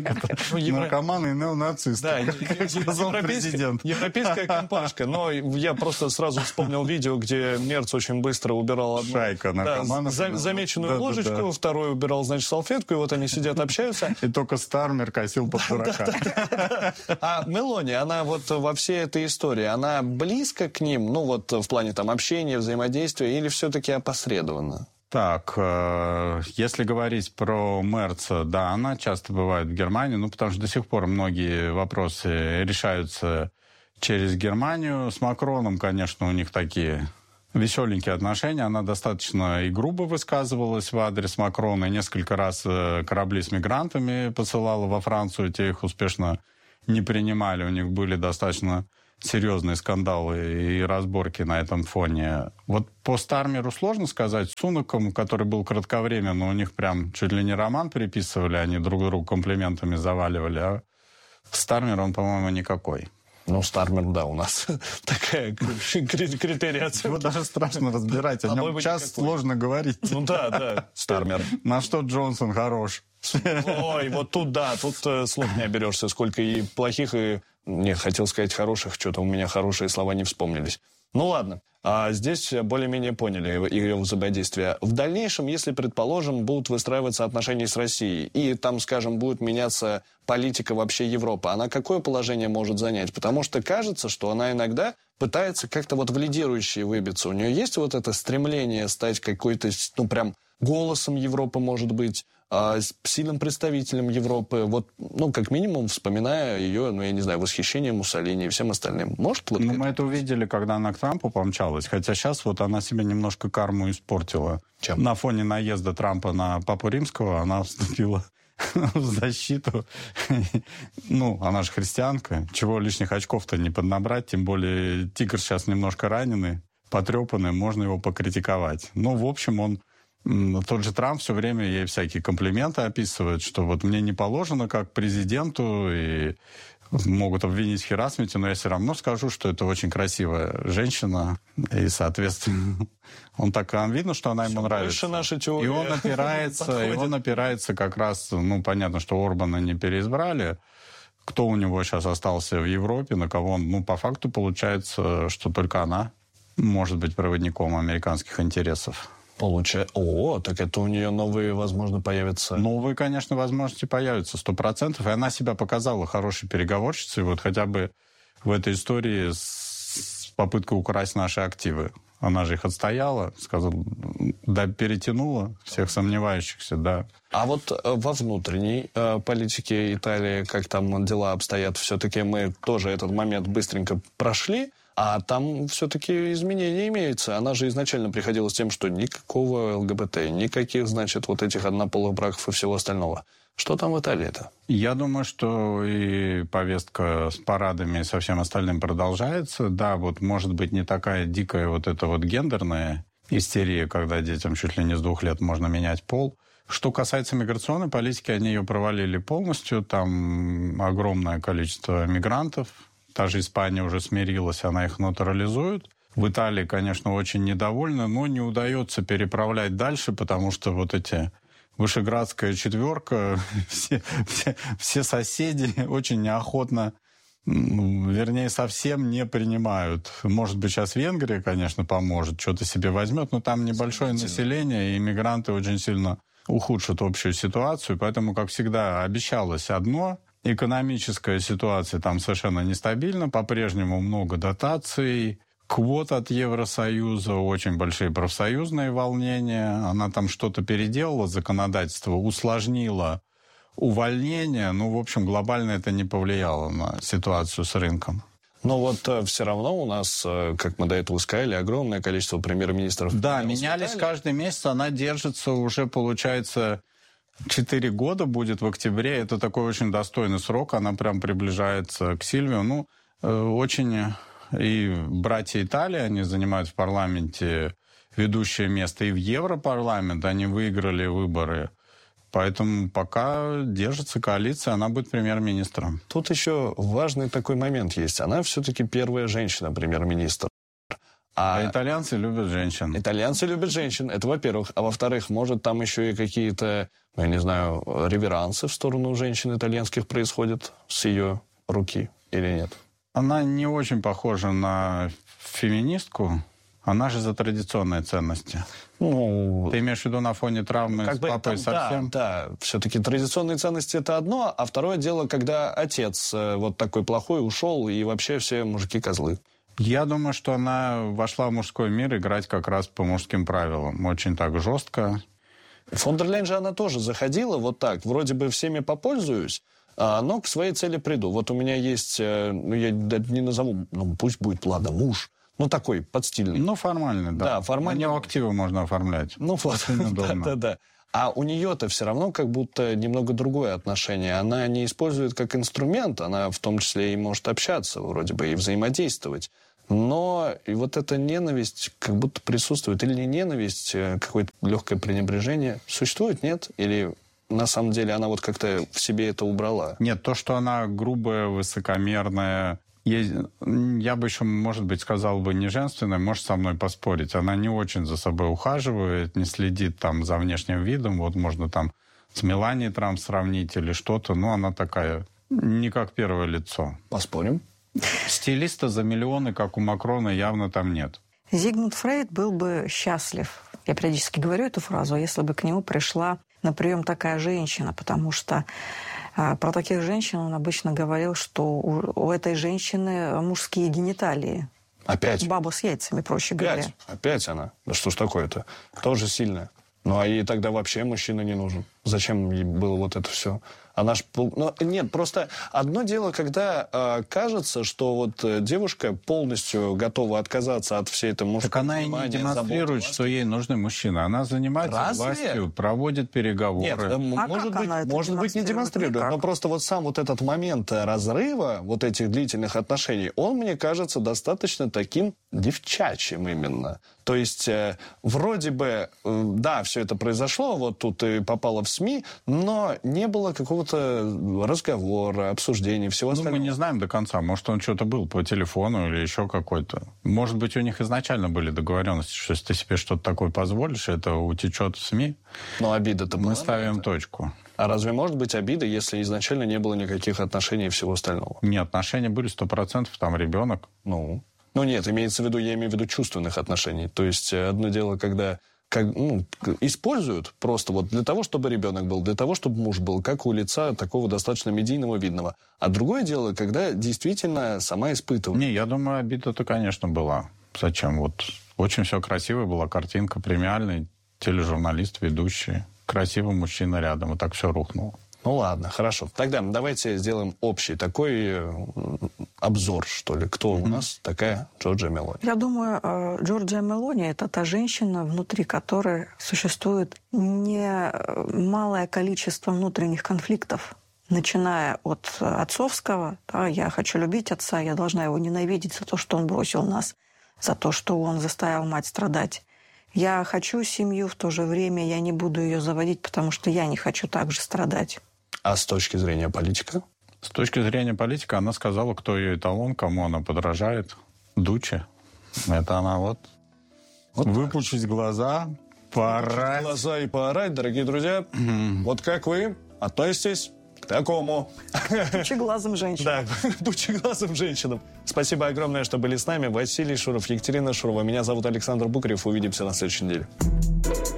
Наркоманы и неонацисты, да, как сказал президент. Европейская компашка. Но я просто сразу вспомнил видео, где Мерц очень быстро убирал одну... Шайка наркоманов. Да, замеченную ложечку, второй убирал, значит, салфетку, и вот они сидят, общаются. И только Стармер косил под дурака. А Мелони, она вот во всей этой истории, она близко к ним, ну вот в плане там общения, взаимодействия, или все-таки опосредованно? Так, э, если говорить про Мерца, да, она часто бывает в Германии, ну, потому что до сих пор многие вопросы решаются через Германию. С Макроном, конечно, у них такие веселенькие отношения. Она достаточно и грубо высказывалась в адрес Макрона, и несколько раз корабли с мигрантами посылала во Францию, те их успешно не принимали, у них были достаточно серьезные скандалы и разборки на этом фоне. Вот по Стармеру сложно сказать. С Сунаком, который был кратковременно, у них прям чуть ли не роман переписывали, они друг другу комплиментами заваливали, а Стармер, он, по-моему, никакой. Ну, Стармер, да, у нас такая критерия оценки. Его даже страшно разбирать, о нем час сложно говорить. Ну да, да, Стармер. На что Джонсон хорош. Ой, вот тут, да, тут слов не оберешься, сколько и плохих, и... Не, хотел сказать хороших, что-то у меня хорошие слова не вспомнились. Ну ладно, а здесь более-менее поняли ее взаимодействие. В дальнейшем, если, предположим, будут выстраиваться отношения с Россией, и там, скажем, будет меняться политика вообще Европы, она какое положение может занять? Потому что кажется, что она иногда пытается как-то вот в лидирующие выбиться. У нее есть вот это стремление стать какой-то, ну, прям голосом Европы, может быть, сильным представителем Европы, вот, ну, как минимум, вспоминая ее, ну, я не знаю, восхищение Муссолини и всем остальным. Может? Вот ну, это? Мы это увидели, когда она к Трампу помчалась, хотя сейчас вот она себе немножко карму испортила. Чем? На фоне наезда Трампа на Папу Римского она вступила в защиту. Ну, она же христианка, чего лишних очков-то не поднабрать, тем более тигр сейчас немножко раненый, потрепанный, можно его покритиковать. Ну, в общем, он тот же Трамп все время ей всякие комплименты описывает, что вот мне не положено как президенту, и могут обвинить в харассменте, но я все равно скажу, что это очень красивая женщина, и, соответственно, он так, видно, что она ему все нравится. Наша теория. И он опирается, и он опирается как раз, ну, понятно, что Орбана не переизбрали, кто у него сейчас остался в Европе, на кого он, ну, по факту получается, что только она может быть проводником американских интересов. Получается. О, так это у нее новые, возможно, появятся... Новые, конечно, возможности появятся, сто процентов. И она себя показала хорошей переговорщицей, вот хотя бы в этой истории с попыткой украсть наши активы. Она же их отстояла, сказала, да, перетянула всех сомневающихся, да. А вот во внутренней э, политике Италии, как там дела обстоят, все-таки мы тоже этот момент быстренько прошли. А там все-таки изменения имеются. Она же изначально приходила с тем, что никакого ЛГБТ, никаких, значит, вот этих однополых браков и всего остального. Что там в Италии-то? Я думаю, что и повестка с парадами и со всем остальным продолжается. Да, вот может быть не такая дикая вот эта вот гендерная истерия, когда детям чуть ли не с двух лет можно менять пол. Что касается миграционной политики, они ее провалили полностью. Там огромное количество мигрантов. Та же Испания уже смирилась, она их натурализует. В Италии, конечно, очень недовольны, но не удается переправлять дальше, потому что вот эти Вышеградская четверка, все, все, все соседи очень неохотно ну, вернее, совсем не принимают. Может быть, сейчас Венгрия, конечно, поможет, что-то себе возьмет, но там небольшое население, и иммигранты очень сильно ухудшат общую ситуацию. Поэтому, как всегда, обещалось одно. Экономическая ситуация там совершенно нестабильна. По-прежнему много дотаций, квот от Евросоюза, очень большие профсоюзные волнения. Она там что-то переделала, законодательство усложнило увольнение. Ну, в общем, глобально это не повлияло на ситуацию с рынком. Но вот э, все равно у нас, э, как мы до этого сказали, огромное количество премьер-министров. Да, менялись каждый месяц. Она держится уже, получается, четыре года будет в октябре. Это такой очень достойный срок. Она прям приближается к Сильвио. Ну, э, очень... И братья Италии, они занимают в парламенте ведущее место. И в Европарламент они выиграли выборы. Поэтому пока держится коалиция, она будет премьер-министром. Тут еще важный такой момент есть. Она все-таки первая женщина премьер-министр. А, а итальянцы любят женщин. Итальянцы любят женщин, это во-первых. А во-вторых, может, там еще и какие-то, я не знаю, реверансы в сторону женщин итальянских происходят с ее руки или нет? Она не очень похожа на феминистку. Она же за традиционные ценности. Ну, ты имеешь в виду на фоне травмы как с бы, папой там, совсем? Да, да. Все-таки традиционные ценности — это одно, а второе дело, когда отец вот такой плохой ушел, и вообще все мужики козлы. Я думаю, что она вошла в мужской мир играть как раз по мужским правилам. Очень так жестко. Фон дер Ляйен же она тоже заходила вот так. Вроде бы всеми попользуюсь, но к своей цели приду. Вот у меня есть, ну, я не назову, ну, пусть будет, ладно, муж. Ну, такой, подстильный. Ну, формальный, да. Да, формально. На него активы можно оформлять. Ну, вот, да-да-да. А у нее-то все равно как будто немного другое отношение. Она не использует как инструмент, она в том числе и может общаться, вроде бы, и взаимодействовать. Но и вот эта ненависть как будто присутствует. Или не ненависть, какое-то легкое пренебрежение. Существует, нет? Или на самом деле она вот как-то в себе это убрала? Нет, то, что она грубая, высокомерная... Я бы еще, может быть, сказал бы не женственная, может со мной поспорить. Она не очень за собой ухаживает, не следит там за внешним видом. Вот можно там с Меланией Трамп сравнить или что-то. Но она такая, не как первое лицо. Поспорим. Стилиста за миллионы, как у Макрона, явно там нет. Зигмунд Фрейд был бы счастлив. Я периодически говорю эту фразу, если бы к нему пришла на прием такая женщина, потому что про таких женщин он обычно говорил, что у, у этой женщины мужские гениталии. Опять? Баба с яйцами, проще Опять? говоря. Опять она? Да что ж такое-то? Тоже сильная. Ну, а ей тогда вообще мужчина не нужен. Зачем ей было вот это все? Она ж... Ну, нет, просто одно дело, когда э, кажется, что вот девушка полностью готова отказаться от всей этой мужской. Так она и не демонстрирует, заботы, что ей нужны мужчины. Она занимается Разве? властью, проводит переговоры. Нет, а может, быть, может быть, не демонстрирует. Никак. Но просто вот сам вот этот момент разрыва вот этих длительных отношений, он, мне кажется, достаточно таким девчачьим именно. То есть, э, вроде бы, э, да, все это произошло, вот тут и попало в СМИ, но не было какого-то разговора, обсуждения, всего остального. Ну, мы не знаем до конца. Может, он что-то был по телефону или еще какой-то. Может быть, у них изначально были договоренности, что если ты себе что-то такое позволишь, это утечет в СМИ. Но обида-то была. Мы ставим точку. А разве может быть обида, если изначально не было никаких отношений и всего остального? Нет, отношения были сто процентов, там ребенок. Ну... Ну нет, имеется в виду, я имею в виду чувственных отношений. То есть одно дело, когда как, ну, используют просто вот для того, чтобы ребенок был, для того, чтобы муж был, как у лица такого достаточно медийного, видного. А другое дело, когда действительно сама испытывает. Не, я думаю, обида-то, конечно, была. Зачем? Вот очень все красиво, была картинка премиальная, тележурналист, ведущий, красивый мужчина рядом, и так все рухнуло. Ну ладно, хорошо. Тогда давайте сделаем общий такой обзор, что ли. Кто mm-hmm. у нас такая Джорджия Мелони? Я думаю, Джорджия Мелони – это та женщина, внутри которой существует немалое количество внутренних конфликтов. Начиная от отцовского, да, я хочу любить отца, я должна его ненавидеть за то, что он бросил нас, за то, что он заставил мать страдать. Я хочу семью, в то же время я не буду ее заводить, потому что я не хочу так же страдать. А с точки зрения политика? С точки зрения политика она сказала, кто ее эталон, кому она подражает. Дуччи. Это она вот. вот выпучить так. глаза, поорать. Выпучить глаза и поорать, дорогие друзья. Mm-hmm. Вот как вы относитесь к такому. Пучеглазым женщинам. Да, пучеглазым женщинам. Спасибо огромное, что были с нами. Василий Шуров, Екатерина Шурова. Меня зовут Александр Букарев. Увидимся на следующей неделе.